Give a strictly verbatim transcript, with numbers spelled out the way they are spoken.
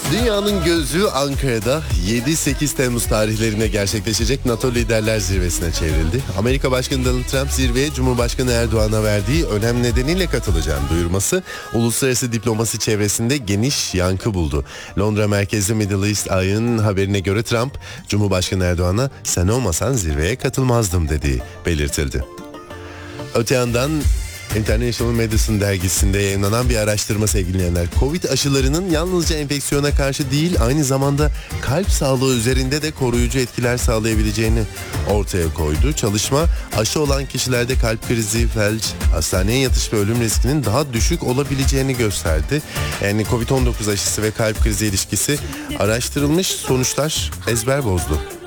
Dünyanın gözü Ankara'da yedi sekiz Temmuz tarihlerinde gerçekleşecek NATO Liderler Zirvesi'ne çevrildi. Amerika Başkanı Donald Trump zirveye Cumhurbaşkanı Erdoğan'a verdiği önem nedeniyle katılacağını duyurması uluslararası diplomasi çevresinde geniş yankı buldu. Londra merkezli Middle East Eye'ın haberine göre Trump, Cumhurbaşkanı Erdoğan'a "sen olmasan zirveye katılmazdım" dediği belirtildi. Öte yandan International Medicine dergisinde yayınlanan bir araştırma sevgili dinleyenler, Covid aşılarının yalnızca enfeksiyona karşı değil, aynı zamanda kalp sağlığı üzerinde de koruyucu etkiler sağlayabileceğini ortaya koydu. Çalışma, aşı olan kişilerde kalp krizi, felç, hastaneye yatış ve ölüm riskinin daha düşük olabileceğini gösterdi. Yani kovid on dokuz aşısı ve kalp krizi ilişkisi araştırılmış, sonuçlar ezber bozdu.